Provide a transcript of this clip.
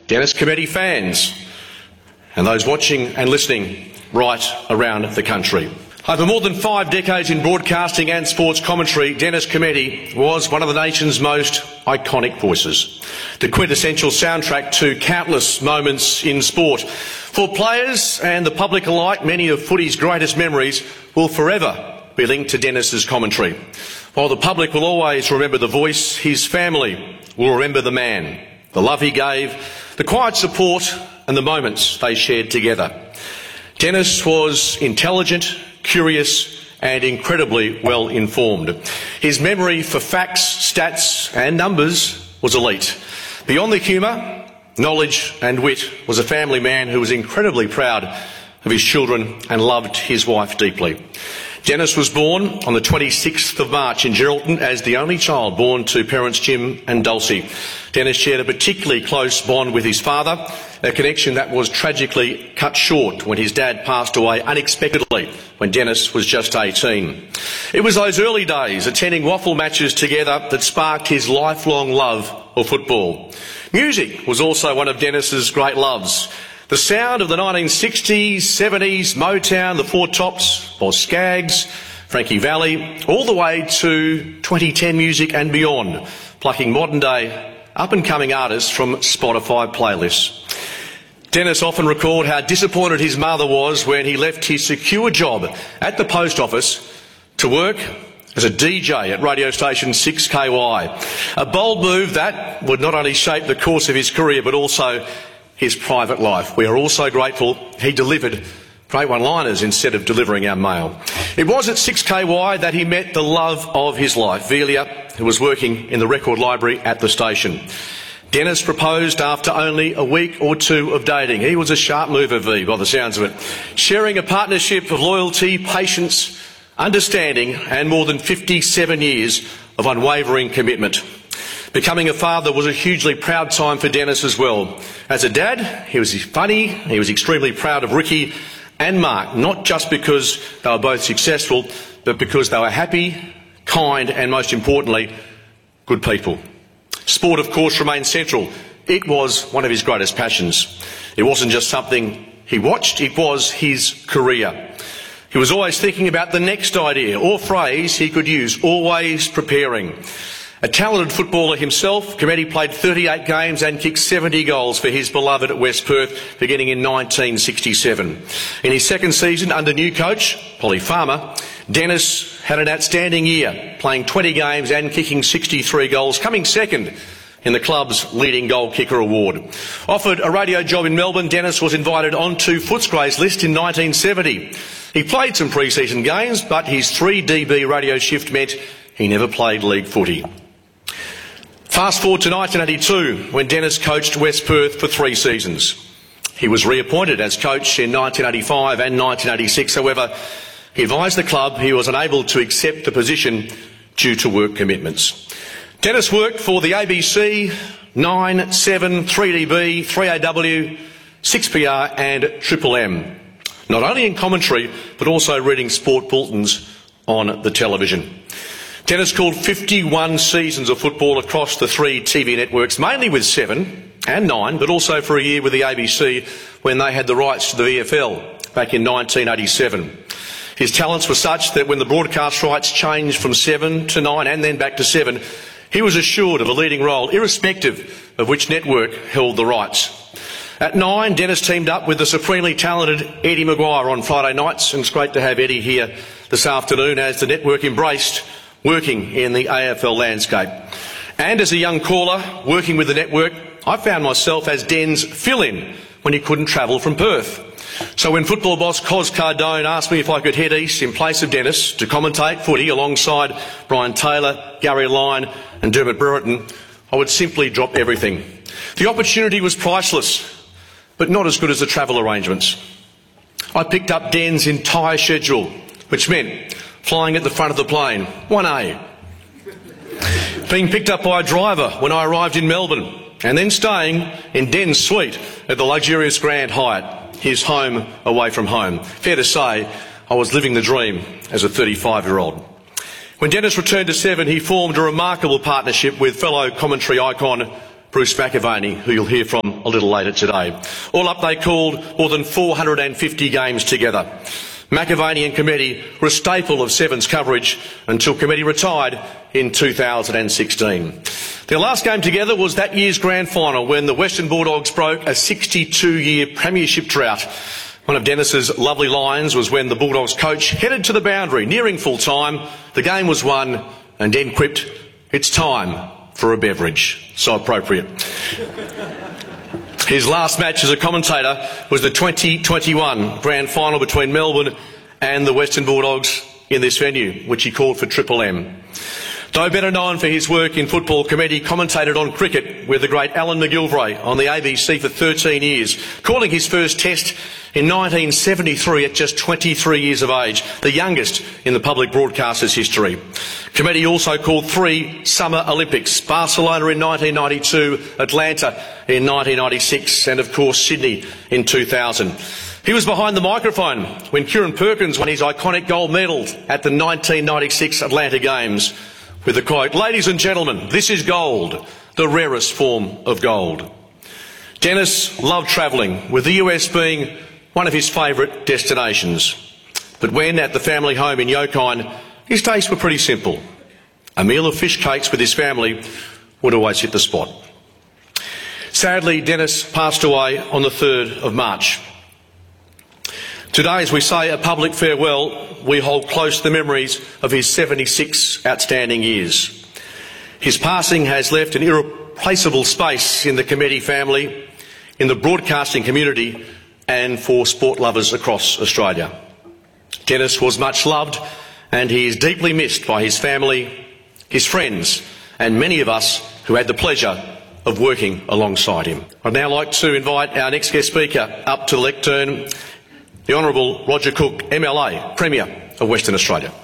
Dennis Cometti fans, and those watching and listening right around the country. Over more than 5 decades in broadcasting and sports commentary, Dennis Cometti was one of the nation's most iconic voices, the quintessential soundtrack to countless moments in sport. For players and the public alike, many of footy's greatest memories will forever be linked to Dennis's commentary. While the public will always remember the voice, his family will remember the man, the love he gave, the quiet support and the moments they shared together. Dennis was intelligent, curious and incredibly well informed. His memory for facts, stats and numbers was elite. Beyond the humour, knowledge and wit was a family man who was incredibly proud of his children and loved his wife deeply. Dennis was born on the 26th of March in Geraldton as the only child born to parents Jim and Dulcie. Dennis shared a particularly close bond with his father, a connection that was tragically cut short when his dad passed away unexpectedly when Dennis was just 18. It was those early days attending waffle matches together that sparked his lifelong love of football. Music was also one of Dennis's great loves. The sound of the 1960s, 70s, Motown, the Four Tops, Boz Scaggs, Frankie Valli, all the way to 2010 music and beyond, plucking modern-day, up-and-coming artists from Spotify playlists. Dennis often recalled how disappointed his mother was when he left his secure job at the post office to work as a DJ at radio station 6KY. A bold move that would not only shape the course of his career but also his private life. We are also grateful he delivered great one-liners instead of delivering our mail. It was at 6KY that he met the love of his life, Velia, who was working in the record library at the station. Dennis proposed after only a week or two of dating. He was a sharp mover, V, by the sounds of it, sharing a partnership of loyalty, patience, understanding and more than 57 years of unwavering commitment. Becoming a father was a hugely proud time for Dennis as well. As a dad, he was funny, he was extremely proud of Ricky and Mark, not just because they were both successful, but because they were happy, kind and, most importantly, good people. Sport, of course, remained central. It was one of his greatest passions. It wasn't just something he watched, it was his career. He was always thinking about the next idea or phrase he could use, always preparing. A talented footballer himself, Cometti played 38 games and kicked 70 goals for his beloved West Perth beginning in 1967. In his second season under new coach, Polly Farmer, Dennis had an outstanding year, playing 20 games and kicking 63 goals, coming second in the club's leading goal kicker award. Offered a radio job in Melbourne, Dennis was invited onto Footscray's list in 1970. He played some pre-season games, but his 3DB radio shift meant he never played league footy. Fast forward to 1982, when Dennis coached West Perth for 3 seasons. He was reappointed as coach in 1985 and 1986. However, he advised the club he was unable to accept the position due to work commitments. Dennis worked for the ABC, 9, 7, 3DB, 3AW, 6PR and Triple M, not only in commentary but also reading sport bulletins on the television. Dennis called 51 seasons of football across the 3 TV networks, mainly with 7 and 9, but also for a year with the ABC when they had the rights to the VFL back in 1987. His talents were such that when the broadcast rights changed from 7 to 9 and then back to 7, he was assured of a leading role, irrespective of which network held the rights. At 9, Dennis teamed up with the supremely talented Eddie Maguire on Friday nights, and it's great to have Eddie here this afternoon as the network embraced working in the AFL landscape. And as a young caller working with the network, I found myself as Den's fill-in when he couldn't travel from Perth. So when football boss Cos Cardone asked me if I could head east in place of Dennis to commentate footy alongside Brian Taylor, Gary Lyon and Dermot Brereton, I would simply drop everything. The opportunity was priceless, but not as good as the travel arrangements. I picked up Den's entire schedule, which meant flying at the front of the plane, 1A. Being picked up by a driver when I arrived in Melbourne, and then staying in Den's suite at the luxurious Grand Hyatt, his home away from home. Fair to say, I was living the dream as a 35-year-old. When Dennis returned to 7, he formed a remarkable partnership with fellow commentary icon Bruce McAvaney, who you'll hear from a little later today. All up, they called more than 450 games together. McAvaney and committee were a staple of Sevens coverage until committee retired in 2016. Their last game together was that year's grand final when the Western Bulldogs broke a 62-year premiership drought. One of Dennis's lovely lines was when the Bulldogs coach headed to the boundary, nearing full time. The game was won and Den quipped, "It's time for a beverage." So appropriate. His last match as a commentator was the 2021 grand final between Melbourne and the Western Bulldogs in this venue, which he called for Triple M. Though better known for his work in football, committee commentated on cricket with the great Alan McGilvray on the ABC for 13 years, calling his first test in 1973 at just 23 years of age, the youngest in the public broadcaster's history. Committee also called 3 Summer Olympics: Barcelona in 1992, Atlanta in 1996 and of course Sydney in 2000. He was behind the microphone when Kieran Perkins won his iconic gold medal at the 1996 Atlanta Games with the quote, "Ladies and gentlemen, this is gold, the rarest form of gold." Dennis loved travelling, with the US being one of his favourite destinations. But when at the family home in Yokine, his tastes were pretty simple. A meal of fish cakes with his family would always hit the spot. Sadly, Dennis passed away on the 3rd of March. Today, as we say a public farewell, we hold close the memories of his 76 outstanding years. His passing has left an irreplaceable space in the committee family, in the broadcasting community and for sport lovers across Australia. Dennis was much loved and he is deeply missed by his family, his friends and many of us who had the pleasure of working alongside him. I'd now like to invite our next guest speaker up to the lectern, the Honourable Roger Cook, MLA, Premier of Western Australia.